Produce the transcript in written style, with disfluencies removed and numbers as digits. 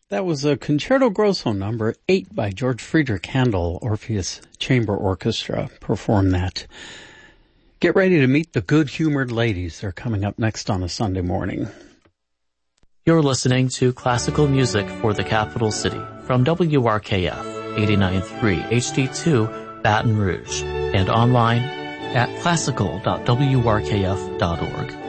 That was a Concerto Grosso number 8 by George Friedrich Handel. Orpheus Chamber Orchestra performed that. Get ready to meet the good-humored ladies. They're coming up next on a Sunday morning. You're listening to classical music for the capital city from WRKF 89.3 HD2 Baton Rouge and online at classical.wrkf.org.